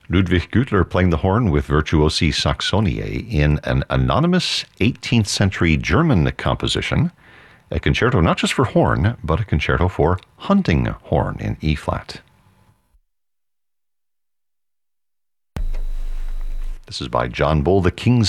Ludwig Gütler playing the horn with Virtuosi Saxoniae in an anonymous 18th century German composition, a concerto not just for horn, but a concerto for hunting horn in E-flat. This is by John Bull, the King's